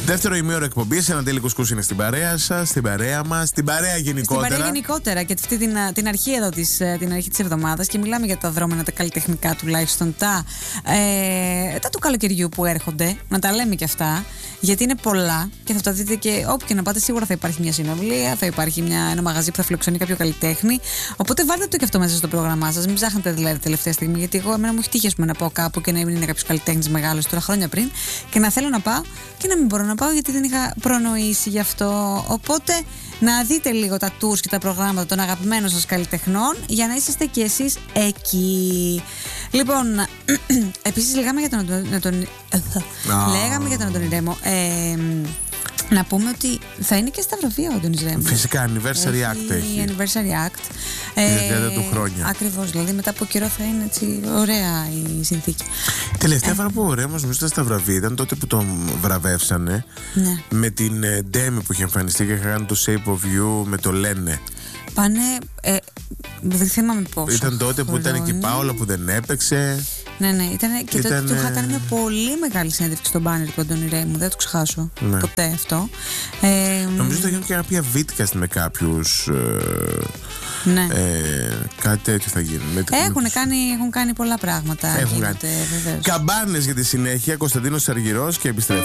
Δεύτερο ημίωρο εκπομπής, ένα Τέλη Κουσκούς είναι στην παρέα σας, στην παρέα μας, στην παρέα γενικότερα. Στην παρέα γενικότερα και αυτή την αρχή εδώ την αρχή της εβδομάδας, και μιλάμε για τα δρόμενα, τα καλλιτεχνικά τουλάχιστον, τα του καλοκαιριού που έρχονται, να τα λέμε και αυτά, γιατί είναι πολλά και θα τα δείτε και όπου και να πάτε. Σίγουρα θα υπάρχει μια συναυλία, θα υπάρχει ένα μαγαζί που θα φιλοξενεί κάποιο καλλιτέχνη. Οπότε βάλτε το και αυτό μέσα στο πρόγραμμά σας. Μην ψάχνετε δηλαδή τελευταία στιγμή, γιατί εμένα μου έχει τύχει να πάω κάπου και να είναι κάποιο καλλιτέχνη μεγάλο τώρα χρόνια πριν και να θέλω να πάω και να μην μπορώ να πάω γιατί δεν είχα προνοήσει γι' αυτό. Οπότε να δείτε λίγο τα tours και τα προγράμματα των αγαπημένων σας καλλιτεχνών για να είσαστε κι εσείς εκεί. Λοιπόν, επίσης λέγαμε για τον Αντώνη Ρέμο. Να πούμε ότι θα είναι και στα βραβεία ο Αντώνης Ρέμο. Φυσικά, anniversary act έχει. Anniversary act. Για του χρόνια. Ακριβώς, δηλαδή μετά από καιρό θα είναι έτσι ωραία η συνθήκη. Τελευταία φορά που ο Ρέμος νομίζω στα βραβεία ήταν τότε που τον βραβεύσανε. Ναι. Με την Ντέμι που είχε εμφανιστεί και είχα κάνει το Shape of You με το Λένε. Πάνε. Δεν θυμάμαι πόσο. Ήταν τότε που ήταν και η Πάολα που δεν έπαιξε. Ναι, ήταν και τότε του είχα κάνει μια πολύ μεγάλη συνέντευξη στον μπάνερ του Αντώνη Ρέμου. Δεν θα το ξεχάσω ποτέ αυτό. Νομίζω ότι θα γίνουν και κάποια βίντεο με κάποιους. Ναι. Κάτι τέτοιο θα γίνει. Έχουν κάνει πολλά πράγματα. Καμπάνες για τη συνέχεια. Κωνσταντίνος Αργυρός και επιστρέφουμε.